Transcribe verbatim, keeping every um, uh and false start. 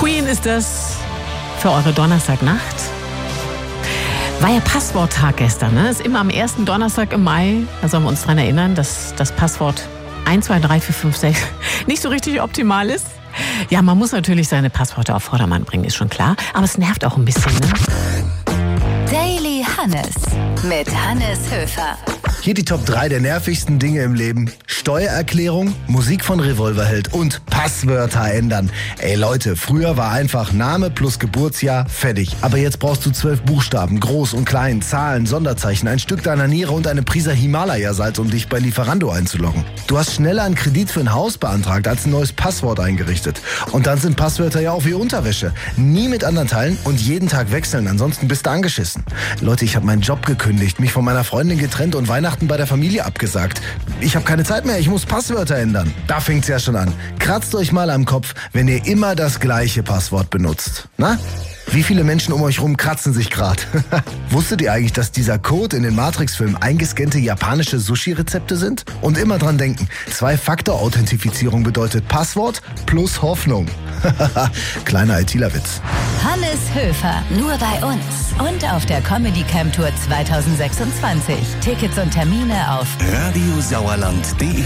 Queen ist das für eure Donnerstagnacht. War ja Passworttag gestern, ne? Ist immer am ersten Donnerstag im Mai. Da sollen wir uns dran erinnern, dass das Passwort eins, zwei, drei, vier, fünf, sechs nicht so richtig optimal ist. Ja, man muss natürlich seine Passworte auf Vordermann bringen, ist schon klar. Aber es nervt auch ein bisschen, ne? Daily Hannes mit Hannes Höfer. Hier die Top drei der nervigsten Dinge im Leben. Steuererklärung, Musik von Revolverheld und Passwörter ändern. Ey Leute, früher war einfach Name plus Geburtsjahr fertig. Aber jetzt brauchst du zwölf Buchstaben, groß und klein, Zahlen, Sonderzeichen, ein Stück deiner Niere und eine Prise Himalaya-Salz, um dich bei Lieferando einzuloggen. Du hast schneller einen Kredit für ein Haus beantragt, als ein neues Passwort eingerichtet. Und dann sind Passwörter ja auch wie Unterwäsche. Nie mit anderen teilen und jeden Tag wechseln, ansonsten bist du angeschissen. Leute, ich habe meinen Job gekündigt, mich von meiner Freundin getrennt und Weihnachten bei der Familie abgesagt. Ich habe keine Zeit mehr, ich muss Passwörter ändern. Da fängt's ja schon an. Kratzt euch mal am Kopf, wenn ihr immer das gleiche Passwort benutzt. Na? Wie viele Menschen um euch rum kratzen sich gerade? Wusstet ihr eigentlich, dass dieser Code in den Matrix-Filmen eingescannte japanische Sushi-Rezepte sind? Und immer dran denken, Zwei-Faktor-Authentifizierung bedeutet Passwort plus Hoffnung. Kleiner ITler-Witz. Hannes Höfer, nur bei uns und auf der Comedy Camp Tour zwanzig sechsundzwanzig. Tickets und Termine auf radiosauerland punkt de